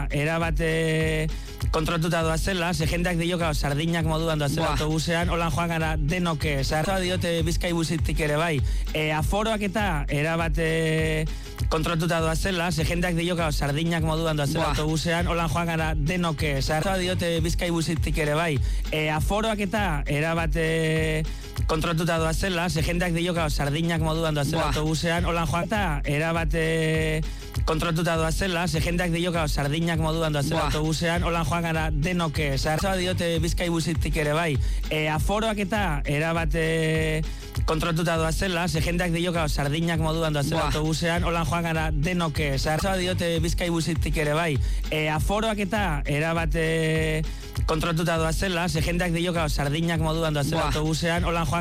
eta erabat kontrolatuta doazela, ze jendeak dio sardinak moduan doazela autobusean, holan joan gara denok, zarra diote Bizkaibusetik ere bai, aforoak eta erabat kontrolatuta doazela, ze jendeak dio sardinak moduan doazela autobusean, holan joan gara denok, zarra diote Bizkaibusetik ere bai, aforoak eta erabat kontrolatuta doazela, ze jendeak dio sardinak moduan doazela autobusean, holan joan eta erabat kontrolatuta doazela, ze jendeak dio sardinak moduan doazela autobusean, holan joan gara denok, zarra diote Bizkaibusetik ere bai, aforoak eta erabat kontrolatuta doazela, ze jendeak dio sardinak moduan doazela autobusean, holan joan gara denok, zarra diote Bizkaibusetik ere bai, aforoak eta erabat kontrolatuta doazela, ze jendeak dio sardinak moduan doazela autobusean, holan joan